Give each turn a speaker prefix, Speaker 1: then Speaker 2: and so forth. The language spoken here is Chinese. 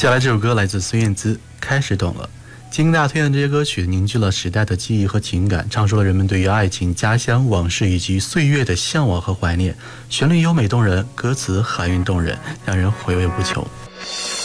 Speaker 1: 接下来这首歌来自孙燕姿，开始懂了。经大推荐这些歌曲凝聚了时代的记忆和情感，唱出了人们对于爱情、家乡、往事以及岁月的向往和怀念。旋律优美动人，歌词含韵动人，让人回味无穷。